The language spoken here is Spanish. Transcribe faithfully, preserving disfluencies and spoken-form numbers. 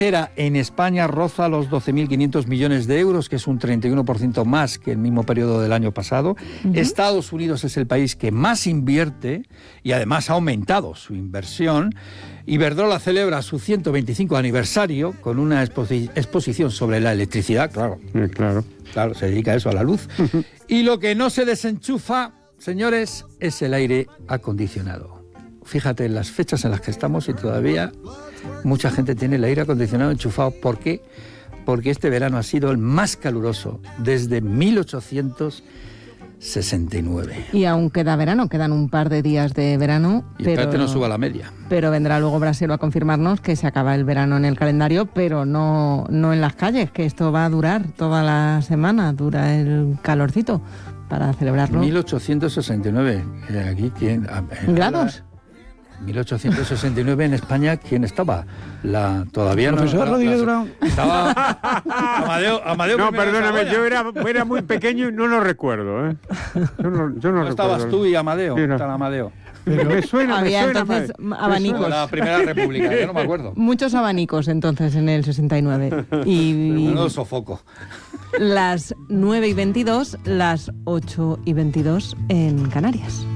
Era en España roza los doce mil quinientos millones de euros, que es un treinta y uno por ciento más que el mismo periodo del año pasado. Uh-huh. Estados Unidos es el país que más invierte y además ha aumentado su inversión. Iberdrola celebra su ciento veinticinco aniversario con una exposi- exposición sobre la electricidad, claro. Sí, claro. Claro, se dedica a eso, a la luz. Uh-huh. Y lo que no se desenchufa, señores, es el aire acondicionado. Fíjate en las fechas en las que estamos y todavía mucha gente tiene el aire acondicionado enchufado. ¿Por qué? Porque este verano ha sido el más caluroso desde mil ochocientos sesenta y nueve. Y aún queda verano, quedan un par de días de verano. Y pero espérate no suba la media. Pero vendrá luego Brasil a confirmarnos que se acaba el verano en el calendario, pero no, no en las calles, que esto va a durar toda la semana, dura el calorcito para celebrarlo. mil ochocientos sesenta y nueve. Aquí, ¿quién? ¿Grados? mil ochocientos sesenta y nueve en España, ¿quién estaba? La todavía no. Profesor la, Rodríguez la, Durán. Estaba Amadeo, Amadeo. No, perdóname, yo era, era muy pequeño y no lo recuerdo, ¿eh? Yo no, yo no, no estabas recuerdo. tú y Amadeo. Sí, no. Está Amadeo. Pero me suena, Había me suena, entonces madre. abanicos. La Primera República, yo no me acuerdo. Muchos abanicos entonces en el sesenta y nueve. Y menudo sofoco. Las nueve y veintidós, las ocho y veintidós en Canarias.